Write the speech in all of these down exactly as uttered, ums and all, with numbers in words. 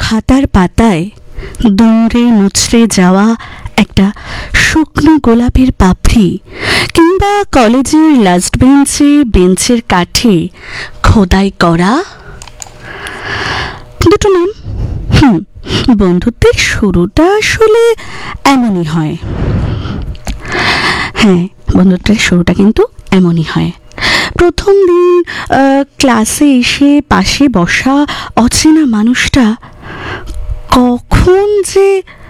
খাতার পাতায় দৌড়ে মুচড়ে যাওয়া একটা শুকনো গোলাপের পাপড়ি, কিংবা কলেজের লাস্ট বেঞ্চে বেঞ্চের কাঠে খোদাই করা দুটো নাম। হুম বন্ধুত্বের শুরুটা আসলে এমনই হয়। হ্যাঁ, বন্ধুত্বের শুরুটা কিন্তু এমনই হয়। প্রথম দিন ক্লাসে এসে পাশে বসা অচেনা মানুষটা কখন যে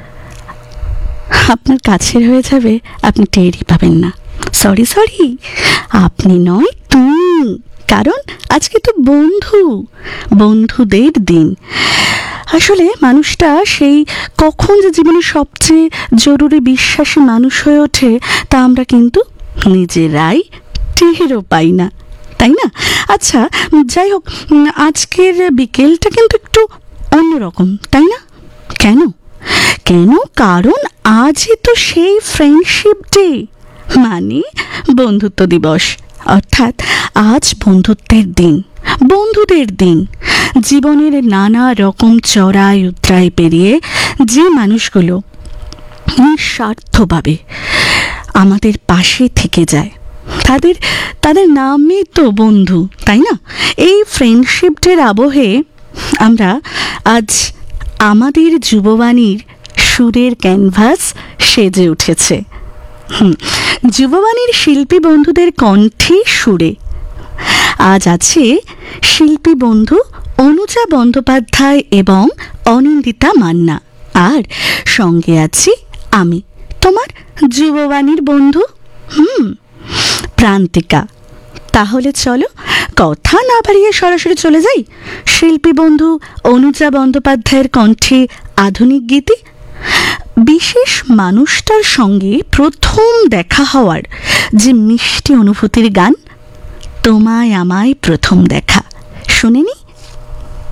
আপনার কাছের হয়ে যাবে আপনি টেরই পাবেন না। সরি সরি আপনি নয়, তুমি, কারণ আজকে তো বন্ধু বন্ধুদের দিন। আসলে মানুষটা সেই কখন যে জীবনের সবচেয়ে জরুরি বিশ্বাসী মানুষ হয়ে ওঠে তা আমরা কিন্তু নিজেরাই টেরও পাই না, তাই না? আচ্ছা যাই হোক, আজকের বিকেলটা কিন্তু একটু অন্যরকম, তাই না? কেন কেন কারণ আজই তো সেই ফ্রেন্ডশিপ ডে, মানে বন্ধুত্ব দিবস। অর্থাৎ আজ বন্ধুত্বের দিন, বন্ধুদের দিন। জীবনের নানা রকম চড়াই উতরাই পেরিয়ে যে মানুষগুলো নিঃস্বার্থভাবে আমাদের পাশে থেকে যায়, তাদের তাদের নামই তো বন্ধু, তাই না? এই ফ্রেন্ডশিপ ডের আবহে আমরা আজ আমাদের যুববাণীর সুরের ক্যানভাস সেজে উঠেছে। হুম যুববাণীর শিল্পী বন্ধুদের কণ্ঠে সুরে আজ আছে শিল্পী বন্ধু অনুজা বন্দ্যোপাধ্যায় এবং অনিন্দিতা মান্না, আর সঙ্গে আছি আমি তোমার যুববাণীর বন্ধু হুম প্রান্তিকা। তাহলে চলো কথা না বাড়িয়ে সরাসরি চলে যাই শিল্পী বন্ধু অনুজা বন্দ্যোপাধ্যায়ের কণ্ঠে আধুনিক গীতি। বিশেষ মানুষটার সঙ্গে প্রথম দেখা হওয়ার যে মিষ্টি অনুভূতির গান, তোমায় আমায় প্রথম দেখা, শুনে নি।